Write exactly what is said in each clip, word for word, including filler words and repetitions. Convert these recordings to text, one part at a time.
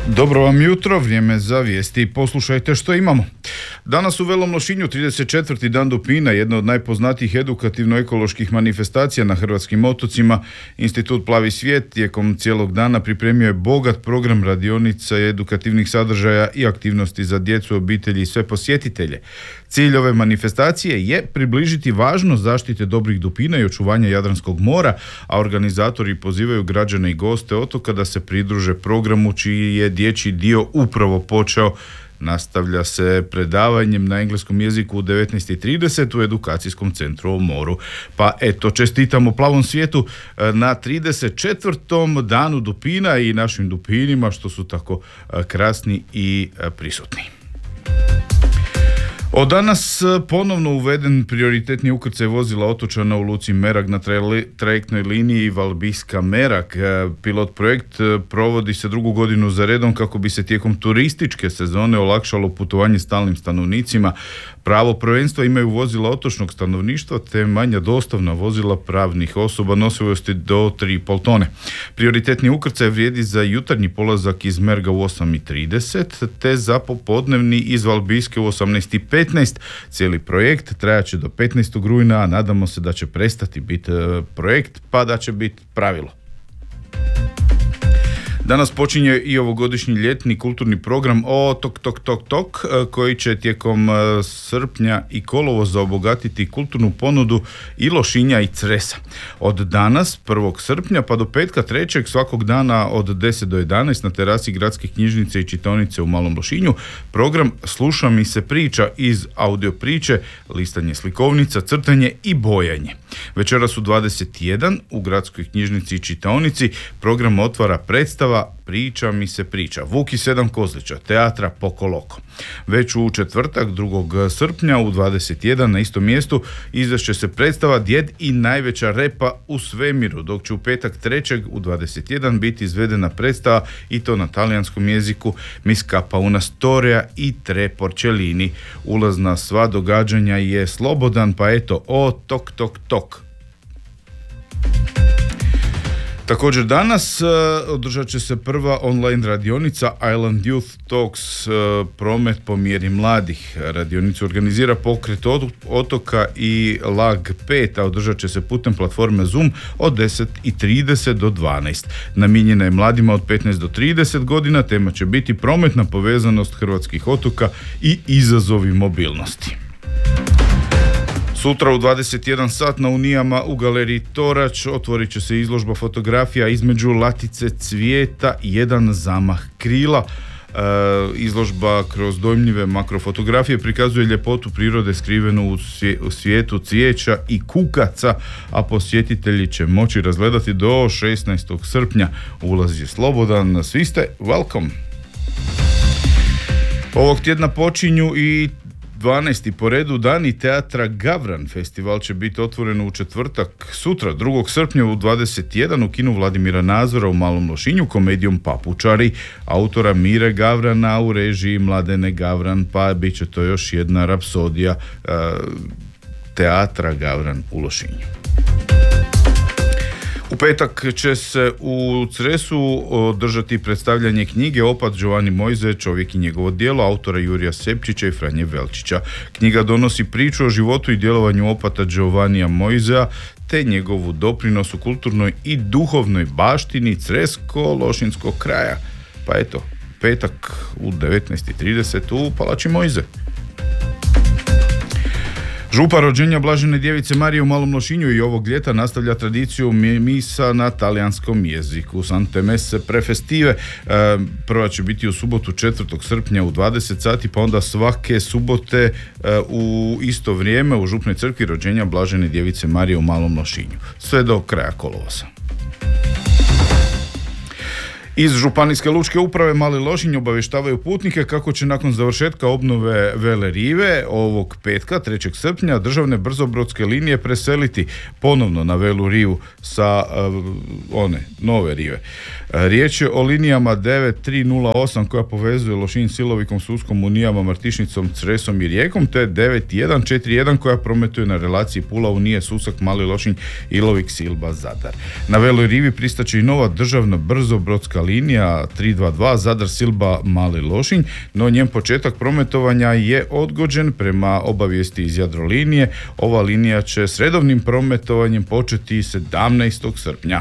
Dobro vam jutro, vrijeme za vijesti. Poslušajte što imamo. Danas u Velom Lošinju, trideset četvrti dan dupina, jedna od najpoznatijih edukativno-ekoloških manifestacija na hrvatskim otocima. Institut Plavi svijet tijekom cijelog dana pripremio je bogat program radionica i edukativnih sadržaja i aktivnosti za djecu, obitelji i sve posjetitelje. Cilj ove manifestacije je približiti važnost zaštite dobrih dupina i očuvanja Jadranskog mora, a organizatori pozivaju građane i goste otoka da se pridruže programu čiji je dječji dio upravo počeo. Nastavlja se predavanjem na engleskom jeziku u devetnaest i trideset u edukacijskom centru o moru. Pa eto, čestitamo Plavom svijetu na trideset četvrtom danu dupina i našim dupinima što su tako krasni i prisutni. Od danas ponovno uveden prioritetni ukrcaj vozila otočana u luci Merag na trajektnoj liniji Valbiska-Merag. Pilot projekt provodi se drugu godinu za redom kako bi se tijekom turističke sezone olakšalo putovanje stalnim stanovnicima. Pravo prvenstva imaju vozila otočnog stanovništva te manja dostavna vozila pravnih osoba nosivosti do tri i pol tone. Prioritetni ukrcaj vrijedi za jutarnji polazak iz Merga u osam i trideset te za popodnevni iz Valbiske u osamnaest i petnaest. Cijeli projekt trajaće do petnaestog rujna, a nadamo se da će prestati biti projekt pa da će biti pravilo. Danas počinje i ovogodišnji ljetni kulturni program Otok tok tok tok koji će tijekom srpnja i kolovoza obogatiti kulturnu ponudu i Lošinja i Cresa. Od danas, prvog srpnja, pa do petka trećeg svakog dana od deset do jedanaest na terasi Gradske knjižnice i čitaonice u Malom Lošinju program Sluša mi se priča iz audio priče, listanje slikovnica, crtanje i bojanje. Večeras u dvadeset jedan u Gradskoj knjižnici i čitaonici program otvara predstava Priča mi se priča, Vuk i sedam kozlića, teatra Pokoloko. Već u četvrtak, drugog srpnja u dvadeset jedan na istom mjestu izvešće se predstava Djed i najveća repa u svemiru, dok će u petak trećeg u dvadeset jedan biti izvedena predstava i to na talijanskom jeziku Mi scappa una storia i tre porcellini. Ulaz na sva događanja je slobodan, pa eto, o tok tok tok. Također danas uh, održat će se prva online radionica Island Youth Talks, uh, promet po mjeri mladih. Radionicu organizira pokret otoka i Lag pet, a održat će se putem platforme Zoom od deset i trideset do dvanaest. Namijenjena je mladima od petnaest do trideset godina, tema će biti prometna povezanost hrvatskih otoka i izazovi mobilnosti. Sutra u dvadeset jedan sat na Unijama u galeriji Torač otvorit će se izložba fotografija između latice cvijeta i jedan zamah krila. E, izložba kroz dojmljive makrofotografije prikazuje ljepotu prirode skrivenu u, svije, u svijetu cvijeća i kukaca, a posjetitelji će moći razgledati do šesnaestog srpnja. Ulaz je slobodan, svi ste welcome. Ovog tjedna počinju i dvanaesti po redu dani teatra Gavran. Festival će biti otvoren u četvrtak, sutra, drugog srpnja u dvadeset jedan u kinu Vladimira Nazora u Malom Lošinju komedijom Papučari, autora Mire Gavrana u režiji Mladene Gavran, pa bit će to još jedna rapsodija uh, teatra Gavran u Lošinju. U petak će se u Cresu održati predstavljanje knjige Opat Giovanni Mojze, čovjek i njegovo djelo, autora Jurija Sepčića i Franje Velčića. Knjiga donosi priču o životu i djelovanju opata Giovannija Mojzea, te njegovu doprinosu kulturnoj i duhovnoj baštini Cresko-Lošinskog kraja. Pa eto, petak u devetnaest i trideset u Palači Mojze. Župa rođenja Blažene djevice Marije u Malom Lošinju i ovog ljeta nastavlja tradiciju misa na talijanskom jeziku. Sante Messe Prefestive. Prva će biti u subotu četvrtog srpnja u dvadeset sati, pa onda svake subote u isto vrijeme u Župnoj crkvi rođenja Blažene djevice Marije u Malom Lošinju. Sve do kraja kolovoza. Iz Županijske lučke uprave Mali Lošinj obavještavaju putnike kako će nakon završetka obnove Vele rive ovog petka, trećeg srpnja, državne brzobrodske linije preseliti ponovno na Velu rivu sa uh, one nove rive. Uh, Riječ je o linijama devet tri nula osam koja povezuje Lošinj s Ilovikom, Suskom, Unijama, Martišnicom, Cresom i Rijekom, te devet jedan četiri jedan koja prometuje na relaciji Pula, Unije, Susak, Mali Lošinj, Ilovik, Silba, Zadar. Na Veloj Rivi pristaće i nova državna brzo brodska linija tri dva dva Zadar, Silba, Mali Lošinj, no njen početak prometovanja je odgođen prema obavijesti iz Jadrolinije. Ova linija će s redovnim prometovanjem početi sedamnaestog srpnja.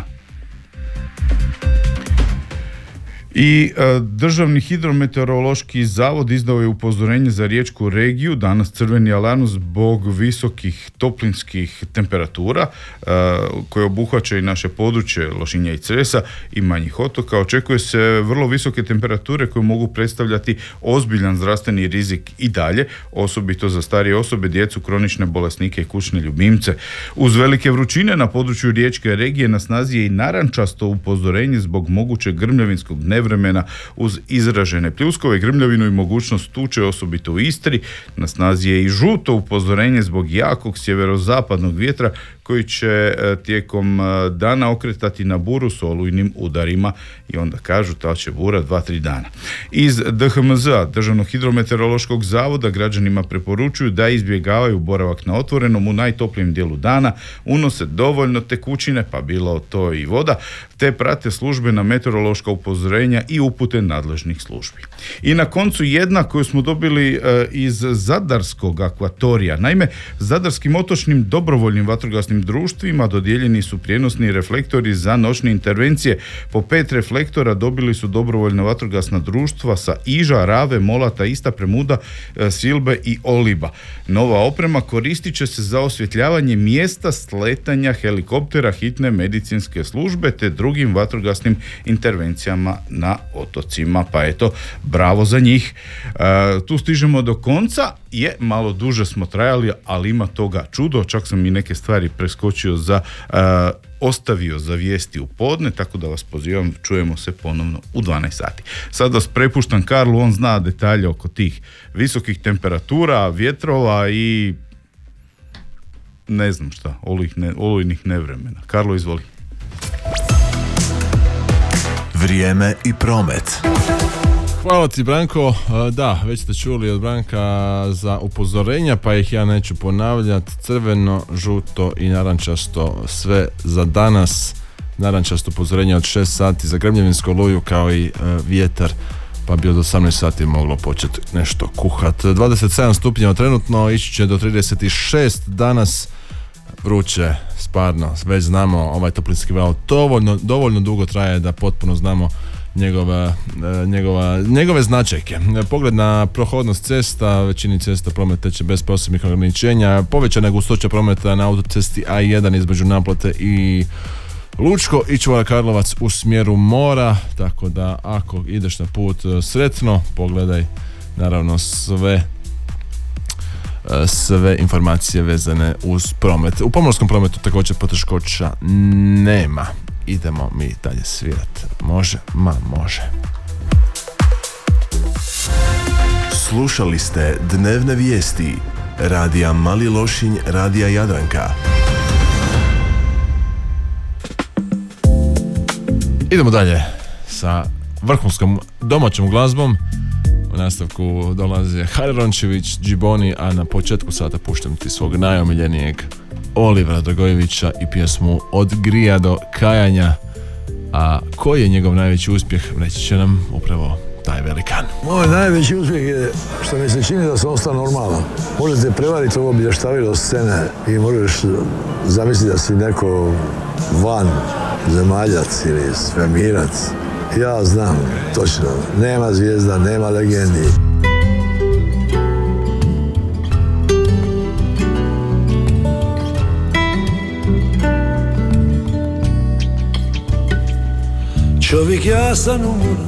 I e, Državni hidrometeorološki zavod izdao je upozorenje za riječku regiju, danas crveni alarm zbog visokih toplinskih temperatura e, koje obuhvaća i naše područje Lošinja i Cresa i manjih otoka. Očekuje se vrlo visoke temperature koje mogu predstavljati ozbiljan zdravstveni rizik i dalje, osobito za starije osobe, djecu, kronične bolesnike i kućne ljubimce. Uz velike vrućine na području riječke regije na snazi je i narančasto upozorenje zbog mogućeg grmljavinskog nevremena uz izražene pljuskove, grmljavinu i mogućnost tuče, osobito u Istri. Na snazi je i žuto upozorenje zbog jakog sjeverozapadnog vjetra koji će tijekom dana okretati na buru s olujnim udarima i onda kažu ta će bura dva tri dana. Iz D H M Z-a, Državnog hidrometeorološkog zavoda, građanima preporučuju da izbjegavaju boravak na otvorenom u najtoplijem dijelu dana, unose dovoljno tekućine, pa bilo to i voda, te prate službena meteorološka upozorenja i upute nadležnih službi. I na koncu jedna koju smo dobili e, iz Zadarskog akvatorija. Naime, Zadarskim otočnim dobrovoljnim vatrogasnim društvima dodijeljeni su prijenosni reflektori za noćne intervencije. Po pet reflektora dobili su dobrovoljna vatrogasna društva sa Iža, Rave, Molata, Ista, Premuda, e, Silbe i Oliba. Nova oprema koristit će se za osvjetljavanje mjesta sletanja helikoptera hitne medicinske službe te drugim vatrogasnim intervencijama na otocima. Pa eto, bravo za njih. E, tu stižemo do konca. Je, malo duže smo trajali, ali ima toga čudo. Čak sam i neke stvari preskočio za e, ostavio za vijesti u podne, tako da vas pozivam, čujemo se ponovno u dvanaest sati. Sad vas prepuštam Karlu, on zna detalje oko tih visokih temperatura, vjetrova i ne znam šta, olujnih, ne, olujnih nevremena. Karlo, izvoli. Vrijeme i promet. Hvala ti, Branko. Da, već ste čuli od Branka za upozorenja, pa ih ja neću ponavljati. Crveno, žuto i narančasto sve za danas. Narančasto upozorenje od šest sati za grmljavinsku oluju kao i e, vjetar, pa bi od osamnaest sati moglo početi nešto kuhat. dvadeset sedam stupnjeva trenutno, ići će do trideset šest danas. Vruće, sparno, već znamo, ovaj toplinski val dovoljno, dovoljno dugo traje da potpuno znamo njegova, njegova, njegove značajke. Pogled na prohodnost cesta, većini cesta promet teče bez posebnih ograničenja, povećana gustoća prometa na autocesti A jedan između Naplate i Lučko i Čvora Karlovac u smjeru mora, tako da ako ideš na put sretno, pogledaj naravno sve sve informacije vezane uz promet. U pomorskom prometu također poteškoća nema. Idemo mi dalje svirat. Može? Ma može. Slušali ste dnevne vijesti Radija Mali Lošinj, Radija Jadranka. Idemo dalje sa vrhunskom domaćom glazbom. U nastavku dolaze Hari Rončević, Džiboni, a na početku sata puštam ti svog najomiljenijeg Olivera Dragojevića i pjesmu Od grija do kajanja. A koji je njegov najveći uspjeh, reći će nam upravo taj velikan. Moj najveći uspjeh je što mi se čini da sam ostao normalan. Možete prevariti ovo bilještavilo scene i možeš zamisliti da si neko van zemaljac ili svemirac. Ja znam točno, nema zvijezda, nema legendi. Čovjek jasan umor